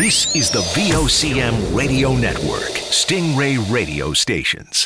This is the VOCM Radio Network, Stingray Radio Stations.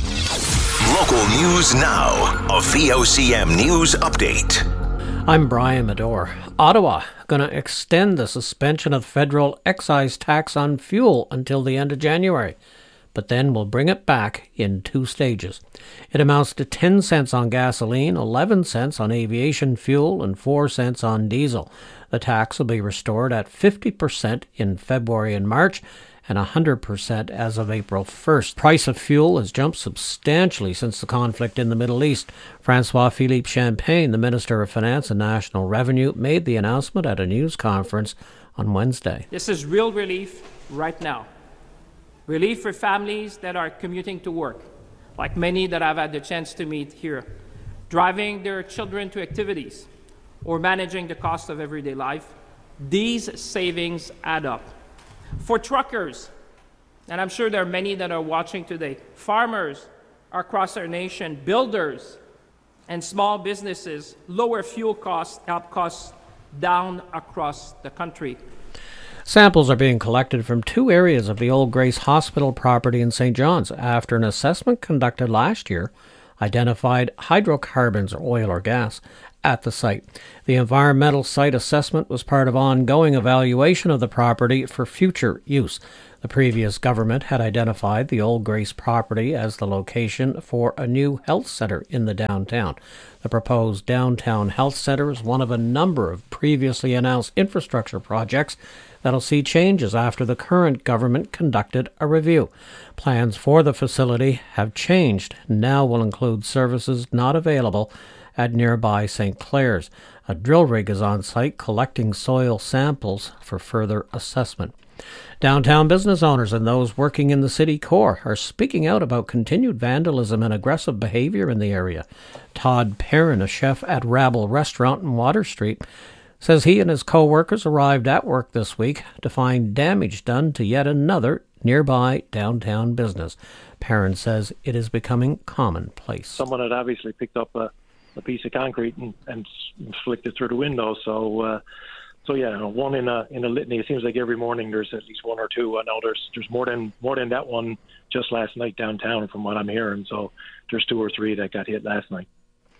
Local news now, a VOCM news update. I'm Brian Medore. Ottawa going to extend the suspension of federal excise tax on fuel until the end of January, but then we'll bring it back in 2 stages. It amounts to 10 cents on gasoline, 11 cents on aviation fuel, and 4 cents on diesel. The tax will be restored at 50% in February and March, and 100% as of April 1st. Price of fuel has jumped substantially since the conflict in the Middle East. François-Philippe Champagne, the Minister of Finance and National Revenue, made the announcement at a news conference on Wednesday. This is real relief right now. Relief for families that are commuting to work, like many that I've had the chance to meet here, driving their children to activities, or managing the cost of everyday life. These savings add up. For truckers, and I'm sure there are many that are watching today, farmers across our nation, builders, and small businesses, lower fuel costs help costs down across the country. Samples are being collected from 2 areas of the Old Grace Hospital property in St. John's after an assessment conducted last year identified hydrocarbons, or oil or gas, at the site. The environmental site assessment was part of ongoing evaluation of the property for future use. The previous government had identified the Old Grace property as the location for a new health centre in the downtown. The proposed downtown health centre is one of a number of previously announced infrastructure projects that'll see changes after the current government conducted a review. Plans for the facility have changed, now will include services not available at nearby St. Clair's. A drill rig is on site collecting soil samples for further assessment. Downtown business owners and those working in the city core are speaking out about continued vandalism and aggressive behavior in the area. Todd Perrin, a chef at Rabble Restaurant in Water Street, says he and his co-workers arrived at work this week to find damage done to yet another nearby downtown business. Perrin says it is becoming commonplace. Someone had obviously picked up a piece of concrete and flicked it through the window. So yeah, one in a litany. It seems like every morning there's at least 1 or 2. I know there's more than that one just last night downtown, from what I'm hearing. So there's 2 or 3 that got hit last night.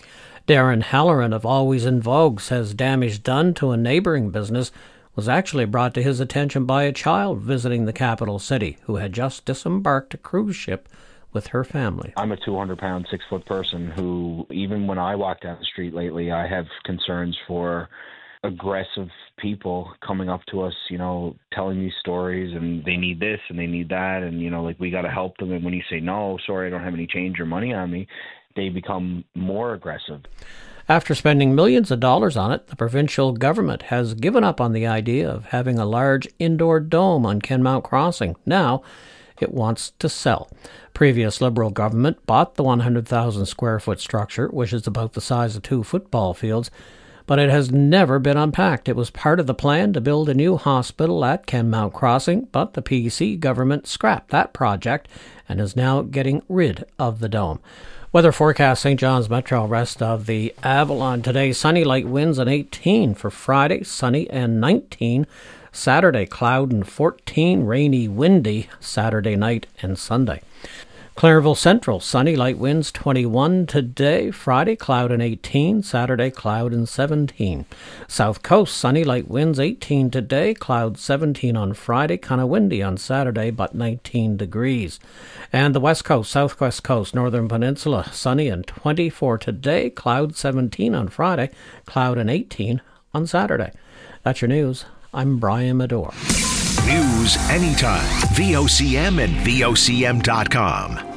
Darren Halloran of Always in Vogue says damage done to a neighbouring business was actually brought to his attention by a child visiting the capital city who had just disembarked a cruise ship with her family. I'm a 200-pound, 6-foot person who, even when I walk down the street lately, I have concerns for aggressive people coming up to us, telling me stories, and they need this and they need that, and, we got to help them. And when you say, no, sorry, I don't have any change or money on me, they become more aggressive. After spending millions of dollars on it, the provincial government has given up on the idea of having a large indoor dome on Kenmount Crossing. Now, it wants to sell. Previous Liberal government bought the 100,000 square foot structure, which is about the size of 2 football fields, but it has never been unpacked. It was part of the plan to build a new hospital at Kenmount Crossing, but the PC government scrapped that project and is now getting rid of the dome. Weather forecast: St. John's Metro, rest of the Avalon. Today, sunny, light winds and 18. For Friday, sunny and 19. Saturday, cloud and 14. Rainy, windy Saturday night and Sunday. Clairville Central, sunny, light winds 21 today. Friday, cloud and 18. Saturday, cloud and 17. South Coast, sunny, light winds 18 today. Cloud 17 on Friday. Kind of windy on Saturday, but 19 degrees. And the West Coast, Southwest Coast, Northern Peninsula, sunny and 24 today. Cloud 17 on Friday. Cloud and 18 on Saturday. That's your news. I'm Brian Medore. News anytime. VOCM and VOCM.com.